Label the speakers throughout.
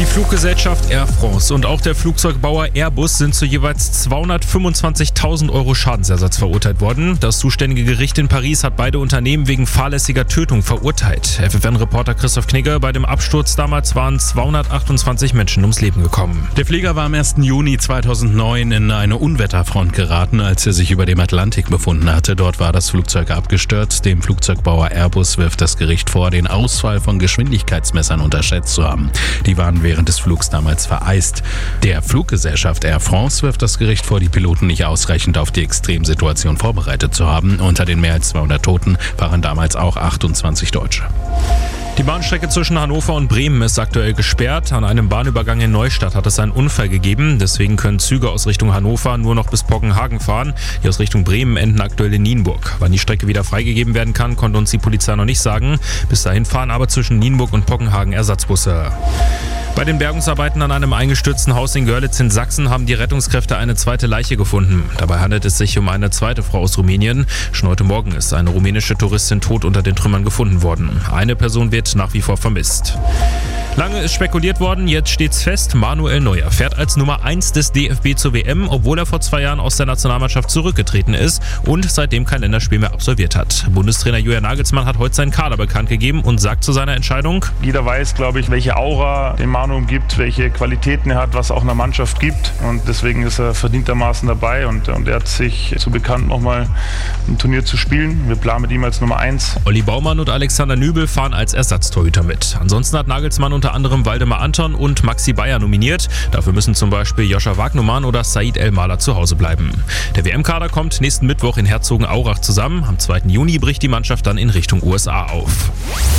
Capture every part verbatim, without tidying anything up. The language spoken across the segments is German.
Speaker 1: Fluggesellschaft Air France und auch der Flugzeugbauer Airbus sind zu jeweils zweihundertfünfundzwanzigtausend Euro Schadensersatz verurteilt worden. Das zuständige Gericht in Paris hat beide Unternehmen wegen fahrlässiger Tötung verurteilt. F F N-Reporter Christoph Knigge: Bei dem Absturz damals waren zweihundertachtundzwanzig Menschen ums Leben gekommen.
Speaker 2: Der Flieger war am ersten Juni zweitausendneun in eine Unwetterfront geraten, als er sich über dem Atlantik befunden hatte. Dort war das Flugzeug abgestürzt. Dem Flugzeugbauer Airbus wirft das Gericht vor, den Ausfall von Geschwindigkeitsmessern unterschätzt zu haben. Die waren während des Flugs damals vereist. Der Fluggesellschaft Air France wirft das Gericht vor, die Piloten nicht ausreichend auf die Extremsituation vorbereitet zu haben. Unter den mehr als zweihundert Toten waren damals auch achtundzwanzig Deutsche.
Speaker 1: Die Bahnstrecke zwischen Hannover und Bremen ist aktuell gesperrt. An einem Bahnübergang in Neustadt hat es einen Unfall gegeben. Deswegen können Züge aus Richtung Hannover nur noch bis Poggenhagen fahren. Die aus Richtung Bremen enden aktuell in Nienburg. Wann die Strecke wieder freigegeben werden kann, konnte uns die Polizei noch nicht sagen. Bis dahin fahren aber zwischen Nienburg und Poggenhagen Ersatzbusse. Bei den Bergungsarbeiten an einem eingestürzten Haus in Görlitz in Sachsen haben die Rettungskräfte eine zweite Leiche gefunden. Dabei handelt es sich um eine zweite Frau aus Rumänien. Schon heute Morgen ist eine rumänische Touristin tot unter den Trümmern gefunden worden. Eine Person wird nach wie vor vermisst. Lange ist spekuliert worden, jetzt steht's fest: Manuel Neuer fährt als Nummer eins des D F B zur W M, obwohl er vor zwei Jahren aus der Nationalmannschaft zurückgetreten ist und seitdem kein Länderspiel mehr absolviert hat. Bundestrainer Julian Nagelsmann hat heute seinen Kader bekannt gegeben und sagt zu seiner Entscheidung:
Speaker 3: Jeder weiß, glaube ich, welche Aura den Manu umgibt, welche Qualitäten er hat, was auch einer Mannschaft gibt, und deswegen ist er verdientermaßen dabei und, und er hat sich so bekannt, nochmal ein Turnier zu spielen. Wir planen mit ihm als Nummer eins.
Speaker 1: Olli Baumann und Alexander Nübel fahren als Ersatztorhüter mit. Ansonsten hat Nagelsmann unter anderem Waldemar Anton und Maxi Bayer nominiert. Dafür müssen zum Beispiel Joscha Wagnumann oder Said El-Maler zu Hause bleiben. Der W M-Kader kommt nächsten Mittwoch in Herzogenaurach zusammen. Am zweiten Juni bricht die Mannschaft dann in Richtung U S A auf.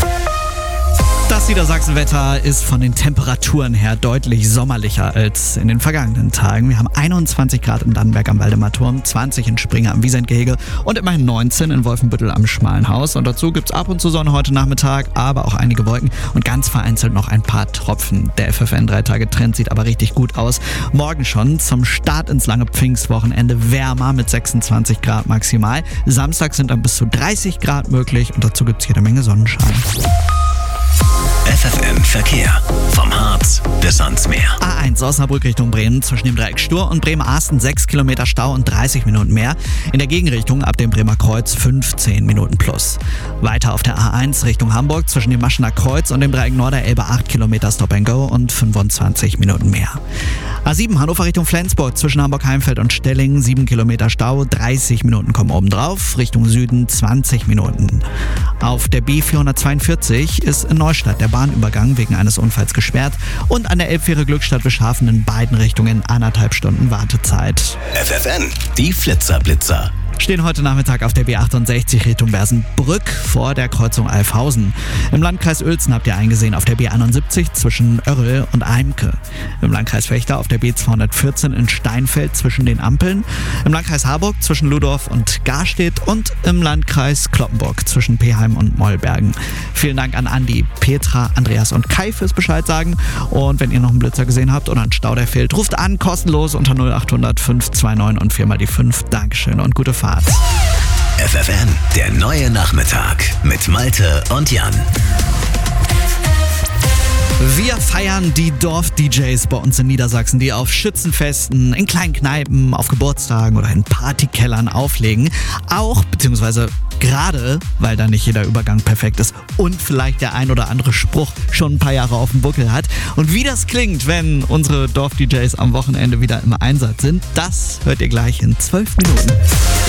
Speaker 4: Das Niedersachsenwetter ist von den Temperaturen her deutlich sommerlicher als in den vergangenen Tagen. Wir haben einundzwanzig Grad in Dannenberg am Waldemarturm, zwanzig in Springer am Wiesentgehege und immerhin neunzehn in Wolfenbüttel am Schmalenhaus. Und dazu gibt es ab und zu Sonne heute Nachmittag, aber auch einige Wolken und ganz vereinzelt noch ein paar Tropfen. Der F F N drei Tage Trend sieht aber richtig gut aus. Morgen schon zum Start ins lange Pfingstwochenende wärmer mit sechsundzwanzig Grad maximal. Samstag sind dann bis zu dreißig Grad möglich und dazu gibt es jede Menge Sonnenschein.
Speaker 5: F F N Verkehr. Vom Harz bis ans Meer.
Speaker 4: A eins Osnabrück Richtung Bremen zwischen dem Dreieck Stur und Bremen-Arsten sechs Kilometer Stau und dreißig Minuten mehr. In der Gegenrichtung ab dem Bremer Kreuz fünfzehn Minuten plus. Weiter auf der A eins Richtung Hamburg zwischen dem Maschener Kreuz und dem Dreieck Norderelbe acht Kilometer Stop and Go und fünfundzwanzig Minuten mehr. A sieben Hannover Richtung Flensburg zwischen Hamburg-Heimfeld und Stellingen sieben Kilometer Stau, dreißig Minuten kommen oben drauf. Richtung Süden zwanzig Minuten. Auf der B vierhundertzweiundvierzig ist in Neustadt der Bahnübergang wegen eines Unfalls gesperrt und an der Elbfähre Glückstadt-Wischhafen in beiden Richtungen anderthalb Stunden Wartezeit.
Speaker 5: F F N, die Flitzer-Blitzer.
Speaker 4: Stehen heute Nachmittag auf der B achtundsechzig Richtung Bersenbrück vor der Kreuzung Alfhausen. Im Landkreis Uelzen habt ihr eingesehen auf der B einundsiebzig zwischen Oerrl und Eimke. Im Landkreis Vechta auf der B zweihundertvierzehn in Steinfeld zwischen den Ampeln. Im Landkreis Harburg zwischen Ludorf und Garstedt und im Landkreis Cloppenburg zwischen Peheim und Mollbergen. Vielen Dank an Andi, Petra, Andreas und Kai fürs Bescheid sagen. Und wenn ihr noch einen Blitzer gesehen habt oder einen Stau, der fehlt, ruft an, kostenlos unter null achthundert fünf zwei neun und viermal die fünf. Dankeschön und gute Fahrt.
Speaker 5: F F N, der neue Nachmittag mit Malte und Jan.
Speaker 4: Wir feiern die Dorf-D Js bei uns in Niedersachsen, die auf Schützenfesten, in kleinen Kneipen, auf Geburtstagen oder in Partykellern auflegen. Auch, beziehungsweise gerade, weil da nicht jeder Übergang perfekt ist und vielleicht der ein oder andere Spruch schon ein paar Jahre auf dem Buckel hat. Und wie das klingt, wenn unsere Dorf-D Js am Wochenende wieder im Einsatz sind, das hört ihr gleich in zwölf Minuten.